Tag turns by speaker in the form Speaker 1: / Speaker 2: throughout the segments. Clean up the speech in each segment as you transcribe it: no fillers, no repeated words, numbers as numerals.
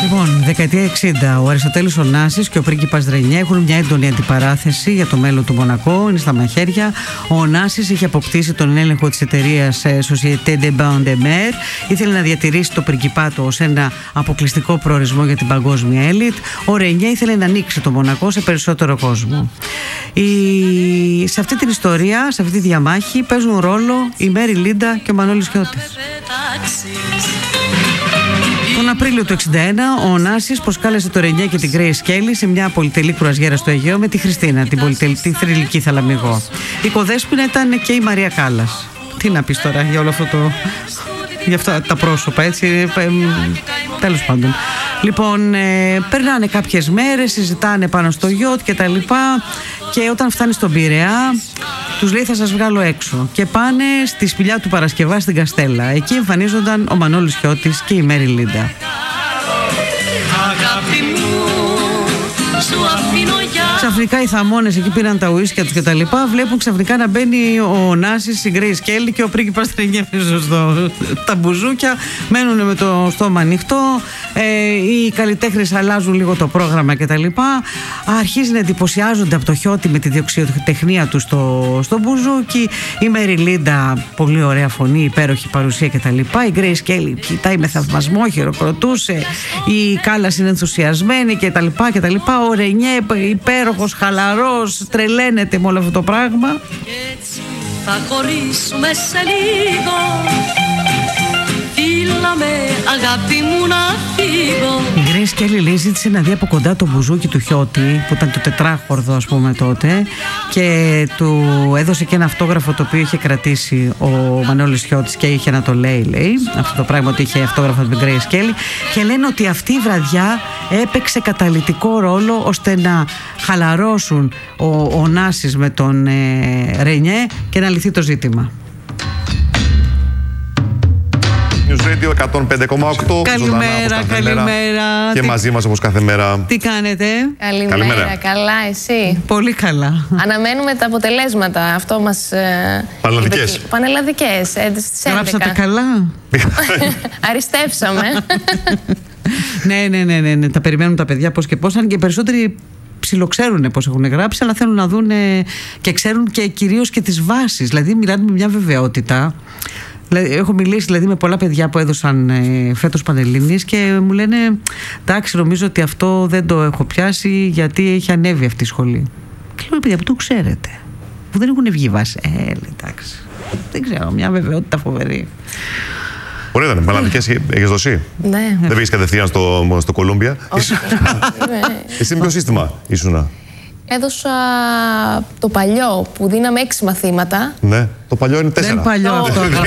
Speaker 1: Λοιπόν, δεκαετία 60, ο Αριστοτέλης Ωνάσης και ο πρίγκιπας Ρενιέ έχουν μια έντονη αντιπαράθεση για το μέλλον του Μονακό. Είναι στα μαχαίρια. Ο Ωνάσης είχε αποκτήσει τον έλεγχο της εταιρείας Société des Bains de Mer. Ήθελε να διατηρήσει το πριγκιπάτο ως ένα αποκλειστικό προορισμό για την παγκόσμια έλιτ. Ο Ρενιέ ήθελε να ανοίξει το Μονακό σε περισσότερο κόσμο. Σε αυτή την ιστορία, σε αυτή τη διαμάχη, παίζουν ρόλο η Μέρι Λίντα και ο Μανώλης Χιώτης. Τον Απρίλιο του 1961, ο Ωνάσης προσκάλεσε το Ρενιέ και την Γκρέις Κέλλη σε μια πολυτελή κρουαζιέρα στο Αιγαίο με τη Χριστίνα, την πολυτελή θρυλική θαλαμιγό. Η κοδέσποινα ήταν και η Μαρία Κάλλας. Τι να πεις τώρα για όλο αυτό για αυτά τα πρόσωπα, έτσι, τέλος πάντων. Λοιπόν, περνάνε κάποιες μέρες, συζητάνε πάνω στο γιότ και τα λοιπά, και όταν φτάνει στον Πειραιά τους λέει θα σας βγάλω έξω, και πάνε στη σπηλιά του Παρασκευά στην Καστέλα. Εκεί εμφανίζονταν ο Μανώλης Χιώτης και η Μέρι Λίντα. Ξαφνικά οι θαμώνες εκεί πήραν τα ουίσκια τους και τα λοιπά. Βλέπουν ξαφνικά να μπαίνει ο Ωνάσης, η Γκρέις Κέλλη και ο πρίγκιπας Ρενιέ τα μπουζούκια. Μένουν με το στόμα ανοιχτό. Οι καλλιτέχνες αλλάζουν λίγο το πρόγραμμα και τα λοιπά. Αρχίζει να εντυπωσιάζονται από το Χιώτη με τη διοξιοτεχνία του στο μπουζούκι. Η Μέρι Λίντα, πολύ ωραία φωνή, υπέροχη παρουσία και τα λοιπά. Η Γκρέις Κέλλη κοιτάει με θαυμασμό, χειροκροτούσε. Η Κάλλας είναι ενθουσιασμένη και τα λοιπά και τα λοιπά. Ο Ρενιέ υπέροχος, χαλαρός, τρελαίνεται με όλο αυτό το πράγμα. Θα χωρίσουμε σε λίγο. Αγάπη μου να φύγω. Η Γκρέις Κέλλη λέει ζήτησε να δει από κοντά το μπουζούκι του Χιώτη, που ήταν το τετράχορδο ας πούμε τότε, και του έδωσε και ένα αυτόγραφο το οποίο είχε κρατήσει ο Μανώλης Χιώτης και είχε να το λέει αυτό το πράγμα, ότι είχε αυτόγραφο από την Γκρέις Κέλλη, και λένε ότι αυτή η βραδιά έπαιξε καταλυτικό ρόλο ώστε να χαλαρώσουν ο Ωνάσης με τον Ρενιέ και να λυθεί το ζήτημα.
Speaker 2: News Radio 105,8.
Speaker 1: Καλημέρα, καλημέρα.
Speaker 2: Και μαζί μας όπως κάθε μέρα.
Speaker 1: Τι κάνετε?
Speaker 3: Καλημέρα, καλά, εσύ?
Speaker 1: Πολύ καλά.
Speaker 3: Αναμένουμε τα αποτελέσματα. Αυτό μας...
Speaker 2: Πανελλαδικές.
Speaker 3: Πανελλαδικές, στις 11.
Speaker 1: Γράψατε καλά?
Speaker 3: Αριστεύσαμε.
Speaker 1: Ναι. Τα περιμένουν τα παιδιά πώς και πώς. Αν και περισσότεροι ψιλοξέρουν πώς έχουν γράψει, αλλά θέλουν να δουν και ξέρουν και κυρίως και τις βάσεις. Δηλαδή μιλάνε με μια βεβαιότητα. Έχω μιλήσει δηλαδή με πολλά παιδιά που έδωσαν φέτος Πανελλήνιες και μου λένε εντάξει, νομίζω ότι αυτό δεν το έχω πιάσει γιατί έχει ανέβει αυτή η σχολή. Και λέω παιδιά, που το ξέρετε, που δεν έχουν βγει βάση. Εντάξει, δεν ξέρω, μια βεβαιότητα φοβερή.
Speaker 2: Ωραία ήταν, Πανελλαδικές έχεις δώσει?
Speaker 3: Ναι.
Speaker 2: Δεν πήγες κατευθείαν στο Κολούμπια? Εσύ με ποιο σύστημα ήσουνα?
Speaker 3: Έδωσα το παλιό που δίναμε 6 μαθήματα.
Speaker 2: Ναι, το παλιό είναι 4.
Speaker 1: Δεν είναι παλιό αυτό, αγάπη.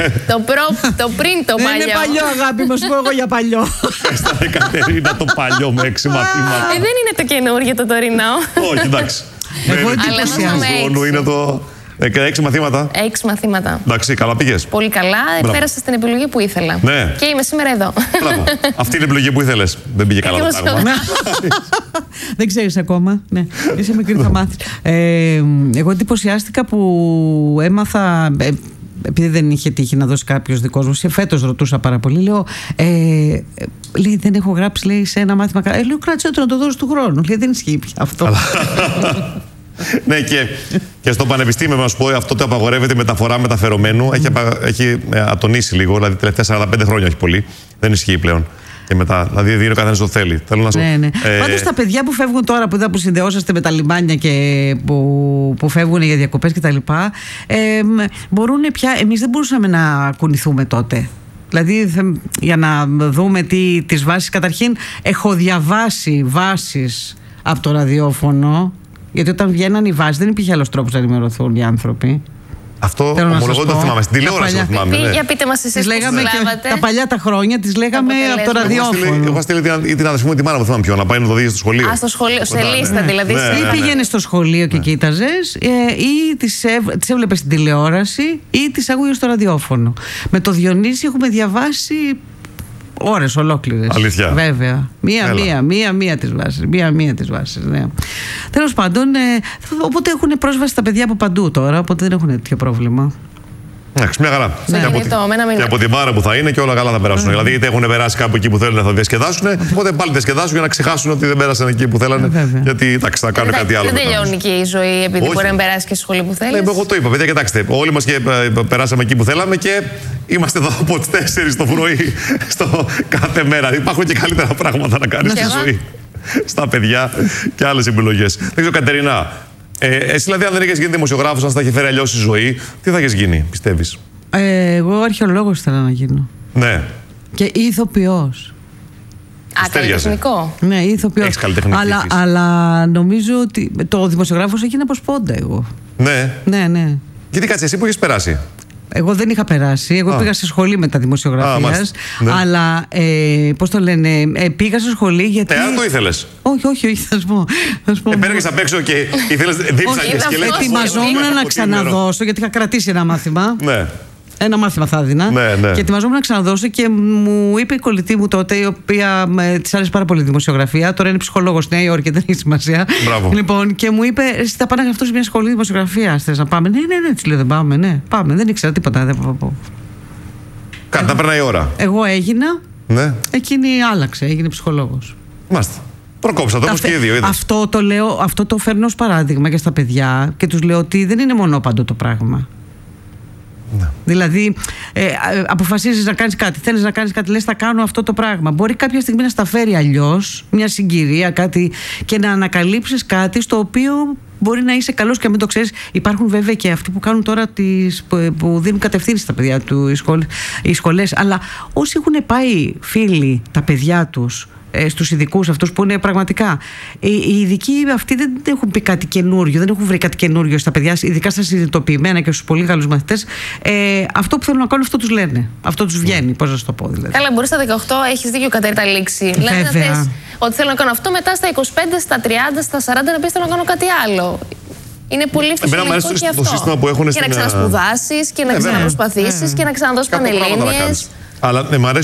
Speaker 3: Το πριν το παλιό.
Speaker 1: Δεν είναι παλιό, αγάπη μου, σου πω εγώ για παλιό.
Speaker 2: Στα Εκατερίνα το παλιό με 6 μαθήματα.
Speaker 3: Δεν είναι το καινούργιο το τωρινό.
Speaker 2: Όχι, εντάξει.
Speaker 1: Εγώ εντυπωσιάζομαι.
Speaker 2: Είναι το 6 μαθήματα.
Speaker 3: 6 μαθήματα.
Speaker 2: Εντάξει, καλά πήγες?
Speaker 3: Πολύ καλά. Πέρασα στην επιλογή που ήθελα.
Speaker 2: Ναι.
Speaker 3: Και είμαι σήμερα εδώ.
Speaker 2: Μπράβο. Αυτή είναι η επιλογή που ήθελες. Δεν πήγε καλά το πράγμα.
Speaker 1: Δεν ξέρεις ακόμα. Ναι. Είσαι μικρή, θα μάθεις. Εγώ εντυπωσιάστηκα που έμαθα, επειδή δεν είχε τύχει να δώσει κάποιος δικός μου, σε φέτος ρωτούσα πάρα πολύ, λέω λέει, δεν έχω γράψει, λέει, σε ένα μάθημα. Λέω, κράτησε το να το δώσει του χρόνου. Λέει, δεν ισχύει πια αυτό.
Speaker 2: Ναι, και στο πανεπιστήμιο, να σου πω, αυτό το απαγορεύεται η μεταφορά μεταφερομένου. Έχει ατονίσει λίγο, δηλαδή τελευταία 45 χρόνια, όχι πολύ. Δεν ισχύει πλέον. Και μετά, δηλαδή δίνει ο καθένας το θέλει. Θέλω να σου...
Speaker 1: Ναι. Πάντως τα παιδιά που φεύγουν τώρα, που συνδεώσαστε με τα λιμάνια και που φεύγουν για διακοπές κτλ., μπορούν πια. Εμείς δεν μπορούσαμε να κουνηθούμε τότε. Δηλαδή, για να δούμε τις βάσεις. Καταρχήν, έχω διαβάσει βάσεις από το ραδιόφωνο. Γιατί όταν βγαίναν οι βάσεις δεν υπήρχε άλλος τρόπος να ενημερωθούν οι άνθρωποι.
Speaker 2: Αυτό ομολογώ το θυμάμαι. Στην τηλεόραση το θυμάμαι.
Speaker 3: Για πείτε μας εσείς πώς
Speaker 1: τα παλιά τα χρόνια τις λέγαμε από το ραδιόφωνο.
Speaker 2: Εγώ στείλει την αδερφή μου τη μάνα μου, θυμάμαι ποιο, να πάει να το δει στο σχολείο.
Speaker 3: Α, στο σχολείο, σε λίστα δηλαδή.
Speaker 1: Ή πήγαινε στο σχολείο και κοίταζες, ή τις έβλεπες στην τηλεόραση, ή τις άκουγες στο ραδιόφωνο. Με το Διονύση έχουμε διαβάσει ώρες ολόκληρες.
Speaker 2: Αλήθεια?
Speaker 1: Βέβαια. Μία τις βάσεις. Ναι. Τέλος πάντων, οπότε έχουν πρόσβαση τα παιδιά από παντού τώρα, οπότε δεν έχουν τέτοιο πρόβλημα.
Speaker 2: Εντάξει, μια χαρά.
Speaker 3: Ναι.
Speaker 2: Και από την βάρα που θα είναι και όλα καλά θα περάσουν. Δηλαδή, είτε έχουν περάσει κάπου εκεί που θέλουν να θα διασκεδάσουν, οπότε πάλι διασκεδάσουν για να ξεχάσουν ότι δεν πέρασαν εκεί που θέλανε. Γιατί εντάξει, θα κάνουν κάτι άλλο.
Speaker 3: Δεν τελειώνει και η ζωή επειδή μπορεί να περάσει και στη σχολή που θέλει.
Speaker 2: Ναι, εγώ το είπα, παιδιά, κοιτάξτε. Όλοι μας και περάσαμε εκεί που θέλαμε και είμαστε εδώ από τις 4 το πρωί κάθε μέρα. Υπάρχουν και καλύτερα πράγματα να κάνεις στη ζωή. Στα παιδιά και άλλες επιλογές. Δεν ξέρω, Κατερίνα. Εσύ δηλαδή, αν δεν είχες γίνει δημοσιογράφος, αν θα είχε φέρει αλλιώς η ζωή, τι θα είχες γίνει, πιστεύεις?
Speaker 1: Εγώ αρχαιολόγος ήθελα να γίνω.
Speaker 2: Ναι.
Speaker 1: Και ηθοποιός.
Speaker 3: Καλλιτεχνικό.
Speaker 1: Ναι, ηθοποιός.
Speaker 2: Έχεις καλλιτεχνική φύση.
Speaker 1: Αλλά νομίζω ότι το δημοσιογράφος έγινε από σπόντα εγώ.
Speaker 2: Ναι.
Speaker 1: Ναι.
Speaker 2: Γιατί κάτσε, εσύ που έχεις περάσει?
Speaker 1: Εγώ δεν είχα περάσει. Εγώ πήγα σε σχολή μεταδημοσιογραφίας. Ναι. Αλλά πώς το λένε, πήγα σε σχολή γιατί.
Speaker 2: Θέατρο ήθελες?
Speaker 1: Όχι, θα σου πω.
Speaker 2: Πέραγες απ' έξω και ήθελες. Δίψαγες και λέει.
Speaker 1: Ετοιμαζόμουν να ξαναδώσω, γιατί είχα κρατήσει ένα μάθημα.
Speaker 2: Ναι.
Speaker 1: Ένα μάθημα θα έδινα.
Speaker 2: Ναι.
Speaker 1: Και ετοιμαζόμουν να ξαναδώσω και μου είπε η κολλητή μου τότε, η οποία της άρεσε πάρα πολύ δημοσιογραφία. Τώρα είναι ψυχολόγος στη Νέα Υόρκη, δεν έχει σημασία.
Speaker 2: Μπράβο.
Speaker 1: Λοιπόν, και μου είπε: εσύ θα πάνε να γραφτώ σε μια σχολή δημοσιογραφία. Θες να πάμε? Ναι, της λέω: δεν πάμε, ναι. Πάμε. Δεν ήξερα τίποτα.
Speaker 2: Κάτι να περνάει η ώρα.
Speaker 1: Εγώ έγινα.
Speaker 2: Ναι.
Speaker 1: Εκείνη άλλαξε, έγινε ψυχολόγος.
Speaker 2: Μάλιστα. Προκόψατε όμως και οι δύο, είδες.
Speaker 1: Αυτό το φέρνω ως παράδειγμα και στα παιδιά και τους λέω ότι δεν είναι μονόπαντο το πράγμα. Ναι. Δηλαδή, αποφασίζεις να κάνεις κάτι, θέλεις να κάνεις κάτι, λες θα κάνω αυτό το πράγμα. Μπορεί κάποια στιγμή να στα φέρει αλλιώς, μια συγκυρία, κάτι, και να ανακαλύψεις κάτι στο οποίο μπορεί να είσαι καλός και να μην το ξέρεις. Υπάρχουν βέβαια και αυτοί που κάνουν τώρα που δίνουν κατευθύνσεις στα παιδιά του, οι σχολές. Αλλά όσοι έχουν πάει φίλοι τα παιδιά τους στους ειδικούς αυτούς που είναι πραγματικά. Οι ειδικοί αυτοί δεν έχουν πει κάτι καινούριο, δεν έχουν βρει κάτι καινούριο στα παιδιά, ειδικά στα συνειδητοποιημένα και στους πολύ καλούς μαθητές. Αυτό που θέλουν να κάνουν, αυτό τους λένε. Αυτό τους βγαίνει, πώς να σου το πω δηλαδή.
Speaker 3: Καλά, μπορεί στα 18, έχεις δίκιο, Κατερίνα, λήξη. Λένε να θες ότι θέλω να κάνω αυτό, μετά στα 25, στα 30, στα 40 να πεις θέλω να κάνω κάτι άλλο. Είναι πολύ φυσιολογικό και αυτό.
Speaker 2: Το σύστημα που έχουν
Speaker 3: και να ξανασπουδάσεις και να ξαναπροσπαθήσεις και να ξαναδώσεις πανελλήνιες.
Speaker 2: Αλλά μ' αρέσει